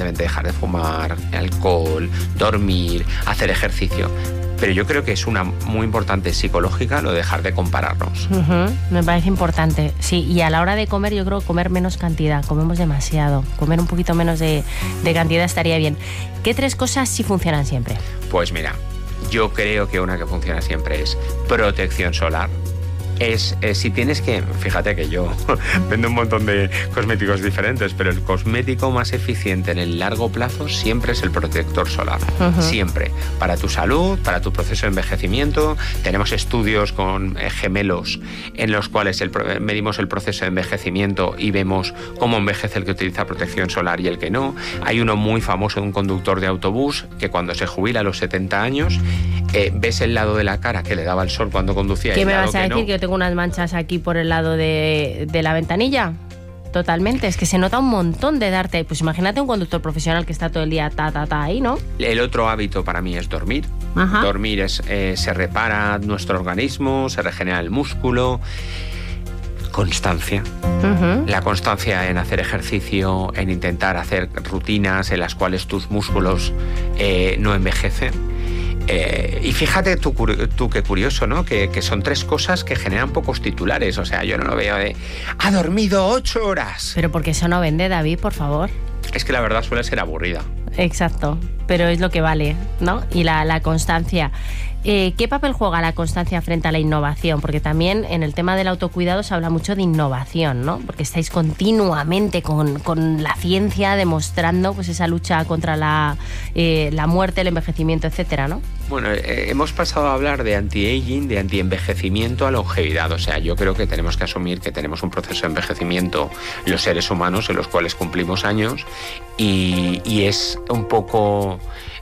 evidentemente dejar de fumar, alcohol, dormir, hacer ejercicio. Pero yo creo que es una muy importante psicológica lo de dejar de compararnos. Me parece importante, sí. Y a la hora de comer, yo creo que comer menos cantidad. Comemos demasiado. Comer un poquito menos de cantidad estaría bien. ¿Qué 3 cosas sí funcionan siempre? Pues mira, yo creo que una que funciona siempre es protección solar. Si tienes que... Fíjate que yo vendo un montón de cosméticos diferentes, pero el cosmético más eficiente en el largo plazo siempre es el protector solar. Siempre. Para tu salud, para tu proceso de envejecimiento. Tenemos estudios con gemelos en los cuales medimos el proceso de envejecimiento y vemos cómo envejece el que utiliza protección solar y el que no. Hay uno muy famoso de un conductor de autobús que cuando se jubila a los 70 años ves el lado de la cara que le daba el sol cuando conducía. ¿Qué me vas a decir? Que yo tengo unas manchas aquí por el lado de la ventanilla. Totalmente, es que se nota un montón de darte. Pues imagínate un conductor profesional que está todo el día ahí, ¿no? El otro hábito para mí es dormir. Dormir se repara nuestro organismo, se regenera el músculo. Constancia. La constancia en hacer ejercicio, en intentar hacer rutinas en las cuales tus músculos no envejecen. Y fíjate tú qué curioso, ¿no? Que son 3 cosas que generan pocos titulares. O sea, yo no lo veo de... ¡Ha dormido 8 horas! Pero porque eso no vende, David, por favor. Es que la verdad suele ser aburrida. Exacto, pero es lo que vale, ¿no? Y la constancia. ¿Qué papel juega la constancia frente a la innovación? Porque también en el tema del autocuidado se habla mucho de innovación, ¿no? Porque estáis continuamente con la ciencia demostrando pues esa lucha contra la muerte, el envejecimiento, etcétera, ¿no? Bueno, hemos pasado a hablar de anti-aging, de anti-envejecimiento a longevidad. O sea, yo creo que tenemos que asumir que tenemos un proceso de envejecimiento los seres humanos en los cuales cumplimos años y es un poco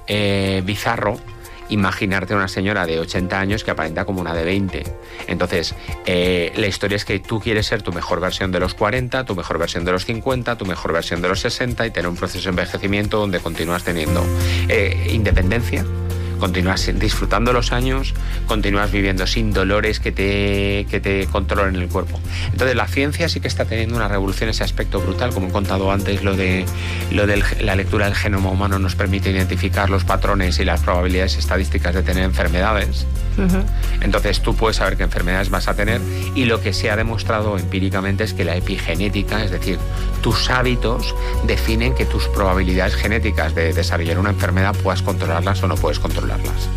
bizarro imaginarte a una señora de 80 años que aparenta como una de 20. Entonces, la historia es que tú quieres ser tu mejor versión de los 40, tu mejor versión de los 50, tu mejor versión de los 60 y tener un proceso de envejecimiento donde continúas teniendo independencia, continúas disfrutando los años, continúas viviendo sin dolores que te controlen el cuerpo. Entonces la ciencia sí que está teniendo una revolución en ese aspecto brutal. Como he contado antes, la lectura del genoma humano nos permite identificar los patrones y las probabilidades estadísticas de tener enfermedades. Entonces tú puedes saber qué enfermedades vas a tener y lo que se ha demostrado empíricamente es que la epigenética, es decir, tus hábitos definen que tus probabilidades genéticas de desarrollar una enfermedad puedas controlarlas o no puedes controlarlas.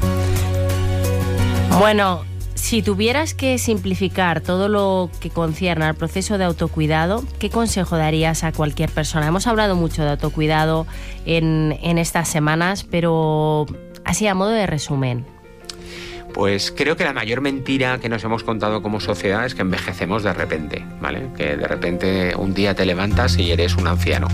Bueno, si tuvieras que simplificar todo lo que concierne al proceso de autocuidado, ¿qué consejo darías a cualquier persona? Hemos hablado mucho de autocuidado en estas semanas, pero así a modo de resumen. Pues creo que la mayor mentira que nos hemos contado como sociedad es que envejecemos de repente, ¿vale? Que de repente un día te levantas y eres un anciano.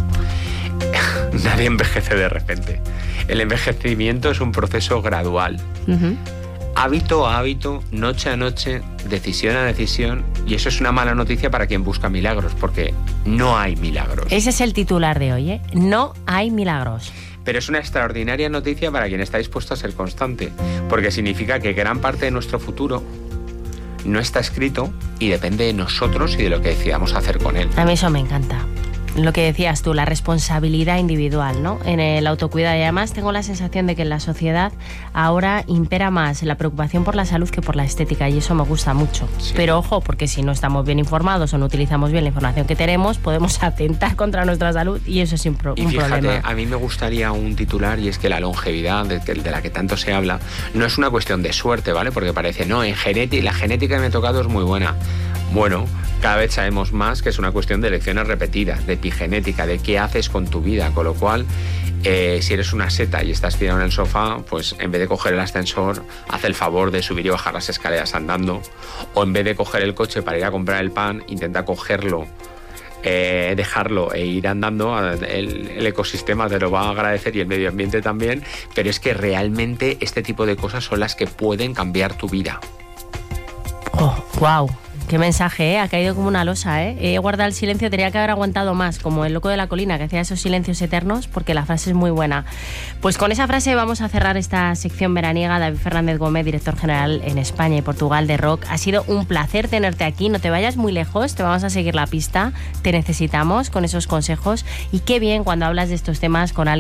Nadie envejece de repente. El envejecimiento es un proceso gradual. Hábito a hábito, noche a noche, decisión a decisión, y eso es una mala noticia para quien busca milagros, porque no hay milagros. Ese es el titular de hoy, ¿eh? No hay milagros. Pero es una extraordinaria noticia para quien está dispuesto a ser constante, porque significa que gran parte de nuestro futuro no está escrito y depende de nosotros y de lo que decidamos hacer con él. A mí eso me encanta. Lo que decías tú, la responsabilidad individual, ¿no? En el autocuidado. Y además tengo la sensación de que en la sociedad ahora impera más la preocupación por la salud que por la estética, y eso me gusta mucho. Sí. Pero ojo, porque si no estamos bien informados o no utilizamos bien la información que tenemos, podemos atentar contra nuestra salud y eso es un problema. A mí me gustaría un titular, y es que la longevidad de la que tanto se habla no es una cuestión de suerte, ¿vale? Porque parece, no, la genética que me ha tocado es muy buena. Bueno, cada vez sabemos más que es una cuestión de elecciones repetidas, de epigenética, de qué haces con tu vida, con lo cual si eres una seta y estás tirado en el sofá, pues en vez de coger el ascensor, haz el favor de subir y bajar las escaleras andando, o en vez de coger el coche para ir a comprar el pan, intenta cogerlo, dejarlo e ir andando. El ecosistema te lo va a agradecer y el medio ambiente también, pero es que realmente este tipo de cosas son las que pueden cambiar tu vida. Oh, wow. Qué mensaje, ¿eh? Ha caído como una losa, ¿eh? He guardado el silencio, tenía que haber aguantado más, como el loco de la colina, que hacía esos silencios eternos, porque la frase es muy buena. Pues con esa frase vamos a cerrar esta sección veraniega. David Fernández Gómez, director general en España y Portugal de ROC. Ha sido un placer tenerte aquí, no te vayas muy lejos, te vamos a seguir la pista, te necesitamos con esos consejos, y qué bien cuando hablas de estos temas con alguien